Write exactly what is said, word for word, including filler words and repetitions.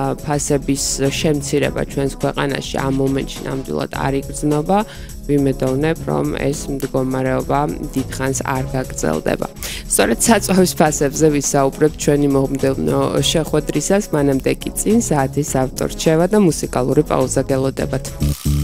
ფასების შემცირება ჩვენს ქვეყანაში ამ მომენტში ნამდვილად არ იგრძნობა, ვიმედოვნებ, რომ ეს მდგომარეობა დიდხანს არ გაგრძელდება. სწორედ საწვავის ფასებზე ვისაუბრებთ ჩვენი მომდევნო შეხვედრისას, მანამდე კი წინ საათის ავტორ რჩევა და მუსიკალური პაუზა გელოდებათ.